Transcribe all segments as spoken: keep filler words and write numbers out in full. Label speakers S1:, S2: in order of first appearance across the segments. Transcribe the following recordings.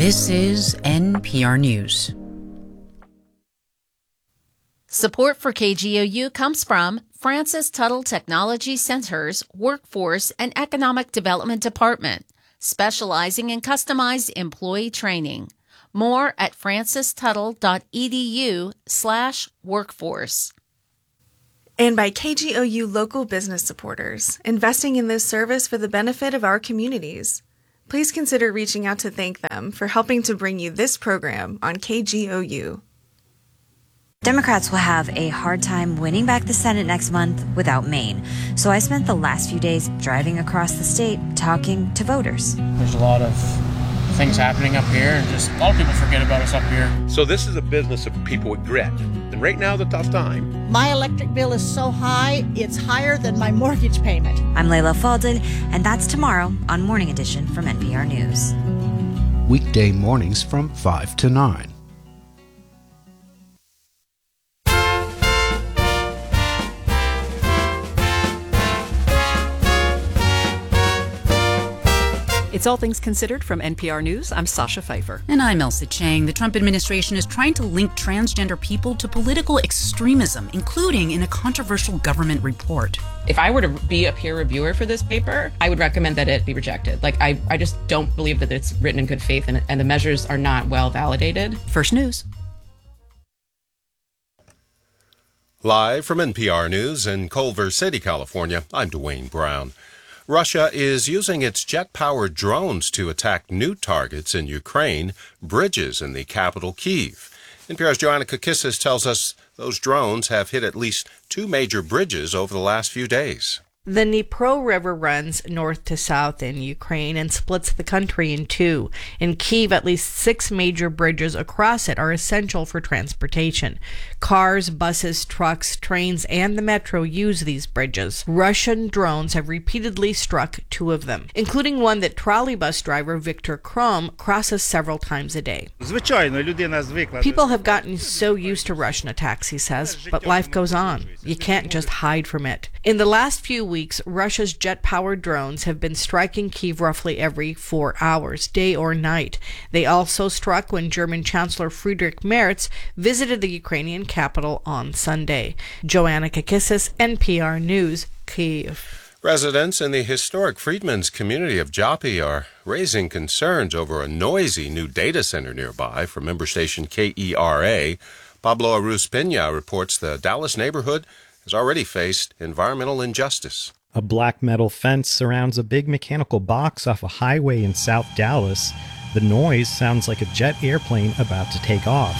S1: This is N P R News.
S2: Support for K G O U comes from Francis Tuttle Technology Center's Workforce and Economic Development Department, specializing in customized employee training. More at francistuttle.edu slash workforce.
S3: And by K G O U local business supporters, investing in this service for the benefit of our communities. Please consider reaching out to thank them for helping to bring you this program on K G O U.
S4: Democrats will have a hard time winning back the Senate next month without Maine. So I spent the last few days driving across the state talking to voters.
S5: There's a lot of things happening up here, and just a lot of people forget about us up here.
S6: So this is a business of people with grit. And right now is a tough time.
S7: My electric bill is so high, it's higher than my mortgage payment.
S4: I'm Layla Falded, and that's tomorrow on Morning Edition from N P R News.
S8: Weekday mornings from five to nine.
S9: It's All Things Considered from N P R News. I'm Sasha Pfeiffer.
S1: And I'm Elsa Chang. The Trump administration is trying to link transgender people to political extremism, including in a controversial government report.
S10: If I were to be a peer reviewer for this paper, I would recommend that it be rejected. Like, I, I just don't believe that it's written in good faith, and, and the measures are not well validated.
S9: First News.
S11: Live from N P R News in Culver City, California, I'm Dwayne Brown. Russia is using its jet-powered drones to attack new targets in Ukraine, bridges in the capital, Kyiv. N P R's Joanna Kakissis tells us those drones have hit at least two major bridges over the last few days.
S12: The Dnipro River runs north to south in Ukraine and splits the country in two. In Kyiv, at least six major bridges across it are essential for transportation. Cars, buses, trucks, trains, and the metro use these bridges. Russian drones have repeatedly struck two of them, including one that trolleybus driver Viktor Krom crosses several times a day. People have gotten so used to Russian attacks, he says, but life goes on. You can't just hide from it. In the last few weeks, Russia's jet-powered drones have been striking Kyiv roughly every four hours, day or night. They also struck when German Chancellor Friedrich Merz visited the Ukrainian capital on Sunday. Joanna Kakissis, N P R News, Kyiv.
S11: Residents in the historic Freedmen's community of Joppy are raising concerns over a noisy new data center nearby from member station K E R A. Pablo Aruz-Pena reports the Dallas neighborhood has already faced environmental injustice.
S13: A black metal fence surrounds a big mechanical box off a highway in South Dallas. The noise sounds like a jet airplane about to take off.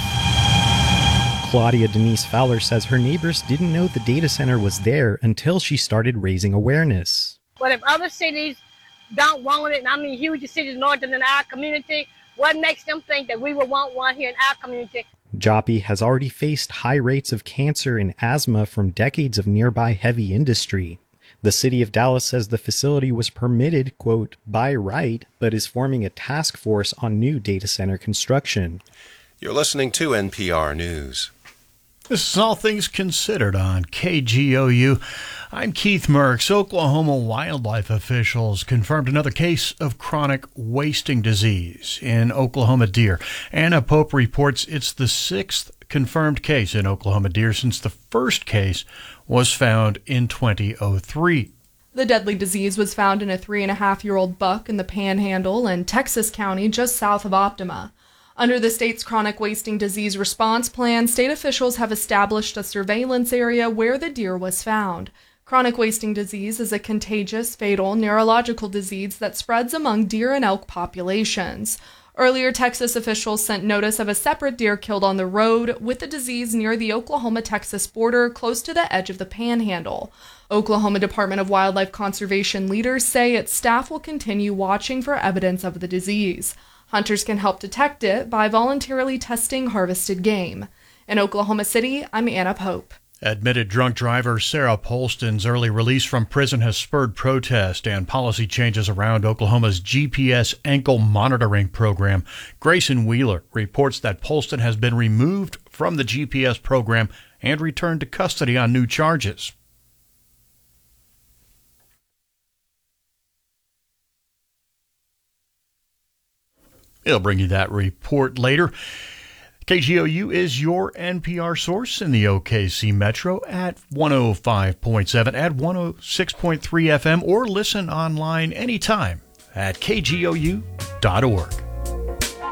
S13: Claudia Denise Fowler says her neighbors didn't know the data center was there until she started raising awareness.
S14: But if other cities don't want it, and I mean huge cities northern than our community, what makes them think that we would want one here in our community?
S13: Joppy has already faced high rates of cancer and asthma from decades of nearby heavy industry. The city of Dallas says the facility was permitted, quote, by right, but is forming a task force on new data center construction.
S11: You're listening to N P R News.
S15: This is All Things Considered on K G O U. I'm Keith Merckx. Oklahoma wildlife officials confirmed another case of chronic wasting disease in Oklahoma deer. Anna Pope reports it's the sixth confirmed case in Oklahoma deer since the first case was found in twenty oh three.
S16: The deadly disease was found in a three-and-a-half-year-old buck in the Panhandle and Texas County just south of Optima. Under the state's chronic wasting disease response plan, state officials have established a surveillance area where the deer was found. Chronic wasting disease is a contagious, fatal, neurological disease that spreads among deer and elk populations. Earlier, Texas officials sent notice of a separate deer killed on the road with the disease near the Oklahoma-Texas border, close to the edge of the Panhandle. Oklahoma Department of Wildlife Conservation leaders say its staff will continue watching for evidence of the disease. Hunters can help detect it by voluntarily testing harvested game. In Oklahoma City, I'm Anna Pope.
S15: Admitted drunk driver Sarah Polston's early release from prison has spurred protest and policy changes around Oklahoma's G P S ankle monitoring program. Grayson Wheeler reports that Polston has been removed from the G P S program and returned to custody on new charges. They'll bring you that report later. K G O U is your N P R source in the O K C Metro at one oh five point seven, at one oh six point three F M, or listen online anytime at K G O U dot org.